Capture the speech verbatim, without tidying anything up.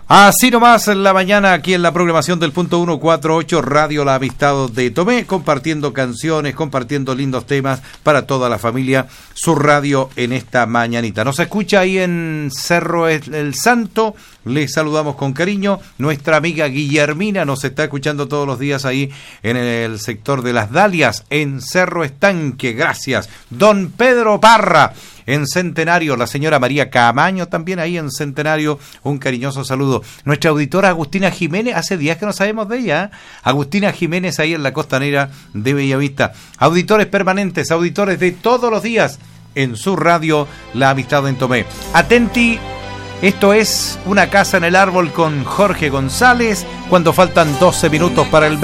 Así nomás en la mañana aquí en la programación del punto ciento cuarenta y ocho Radio La Amistad de Tomé, compartiendo canciones, compartiendo lindos temas para toda la familia, su radio en esta mañanita. Nos escucha ahí en Cerro El Santo, les saludamos con cariño. Nuestra amiga Guillermina nos está escuchando todos los días ahí en el sector de Las Dalias, en Cerro Estanque, gracias. Don Pedro Parra, en Centenario, la señora María Camaño también ahí en Centenario, un cariñoso saludo. Nuestra auditora Agustina Jiménez, hace días que no sabemos de ella, ¿eh? Agustina Jiménez ahí en la costanera de Bellavista. Auditores permanentes, auditores de todos los días en su radio La Amistad en Tomé. Atenti, esto es Una casa en el árbol con Jorge González, cuando faltan doce minutos para el